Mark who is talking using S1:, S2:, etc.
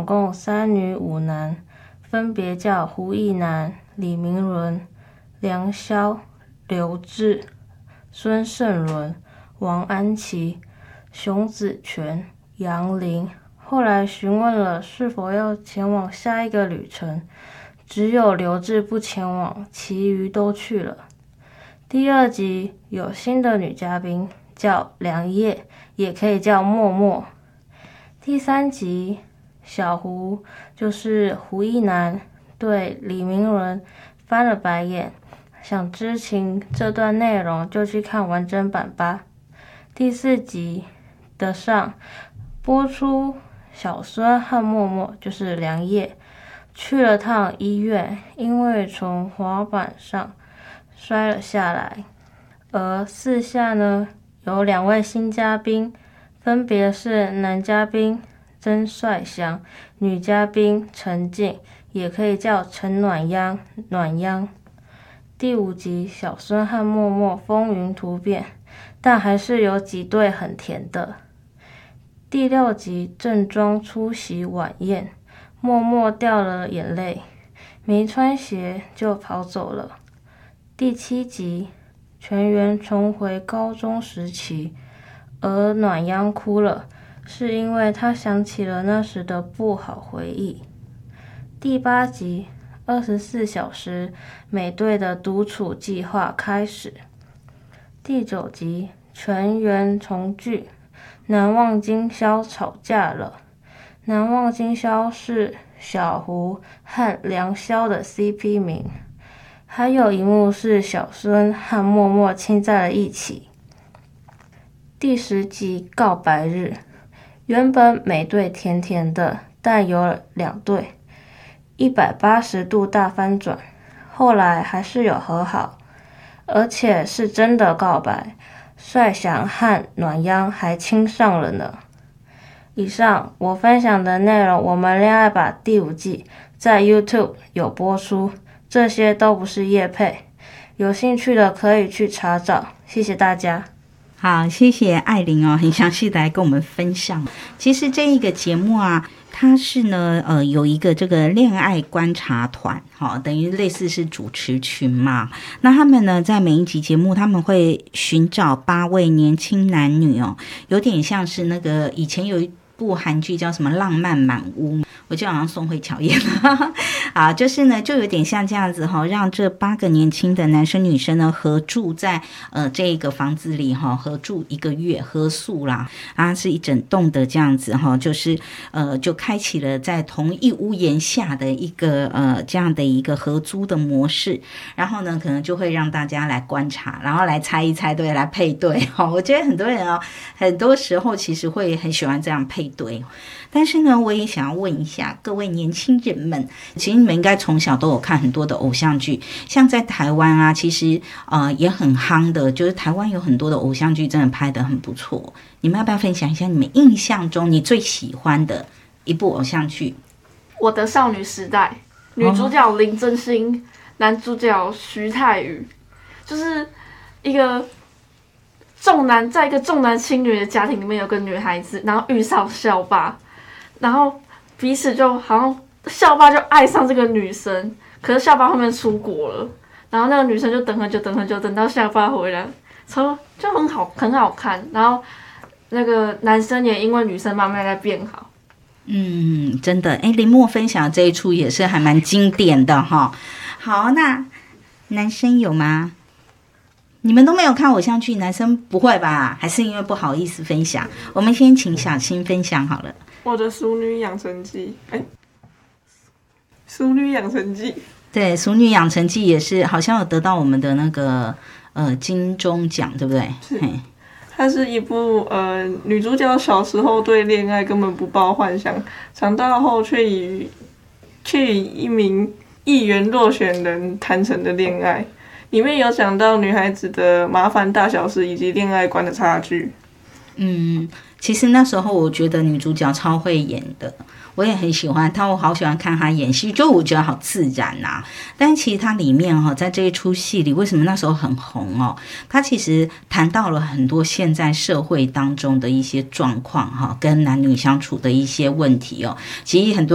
S1: 共3女5男，分别叫胡亦男、李明伦、梁萧、刘志、孙盛伦、王安琪、熊子权、杨林。后来询问了是否要前往下一个旅程，只有刘志不前往，其余都去了。第2集有新的女嘉宾，叫梁叶，也可以叫默默。第3集小胡就是胡亦男对李明伦翻了白眼，想知情这段内容就去看完整版吧。第4集的上播出，小孙和默默就是梁叶去了趟医院，因为从滑板上摔了下来。而4下呢，有2位新嘉宾，分别是男嘉宾曾帅祥，女嘉宾陈静，也可以叫陈暖央、暖央。第5集小孙和默默风云突变，但还是有几对很甜的。第6集正装出席晚宴，默默掉了眼泪，没穿鞋就跑走了。第7集全员重回高中时期，而暖央哭了，是因为他想起了那时的不好回忆。第8集24小时美队的独处计划开始。第9集全员重聚，难忘今宵吵架了。难忘今宵是小胡和梁萧的 CP 名，还有一幕是小孙和默默亲在了一起。第10集告白日，原本美队甜甜的，但有2对180度大翻转，后来还是有和好，而且是真的告白，帅祥和暖央还亲上了呢。以上我分享的内容，我们恋爱吧第5季在 YouTube 有播出，这些都不是业配，有兴趣的可以去查找，谢谢大家。
S2: 好，谢谢艾琳哦，很详细的来跟我们分享。其实这一个节目啊，它是呢有一个这个恋爱观察团，等于类似是主持群嘛。那他们呢在每一集节目，他们会寻找8位年轻男女哦，有点像是那个以前有一部韩剧叫什么《浪漫满屋》，我记得好像宋慧乔演的啊，就是呢就有点像这样子让这8个年轻的男生女生呢合住在这个房子里合住1个月，合宿啦啊，是一整栋的这样子就是就开启了在同一屋檐下的一个这样的一个合租的模式，然后呢可能就会让大家来观察，然后来猜一猜对，来配对我觉得很多人很多时候其实会很喜欢这样配对。但是呢我也想要问一下各位年轻人们，其实你们应该从小都有看很多的偶像剧，像在台湾啊其实也很夯的，就是台湾有很多的偶像剧真的拍得很不错，你们要不要分享一下你们印象中你最喜欢的一部偶像剧？
S3: 我的少女时代，女主角林真心，男主角徐太宇，就是在一个重男轻女的家庭里面有个女孩子，然后遇上校霸，然后彼此就好像校霸就爱上这个女生，可是校霸后面出国了，然后那个女生就等很久，等到校霸回来，就很好看，然后那个男生也因为女生慢慢在变好。
S2: 真的，林默分享这一出也是还蛮经典的哈。好，那男生有吗？你们都没有看偶像剧，男生不会吧？还是因为不好意思分享？我们先请小青分享好了。
S4: 我的《熟女养成记》，熟女养成记，
S2: 对，《熟女养成记》也是好像有得到我们的那个金钟奖，对不对？
S4: 是。它是一部女主角小时候对恋爱根本不抱幻想，长大后却与一名议员落选人谈成的恋爱。里面有讲到女孩子的麻烦大小事以及恋爱观的差距。
S2: 其实那时候我觉得女主角超会演的，我也很喜欢她，我好喜欢看她演戏，就我觉得好自然啊。但其实她里面在这一出戏里，为什么那时候很红她其实谈到了很多现在社会当中的一些状况跟男女相处的一些问题其实很多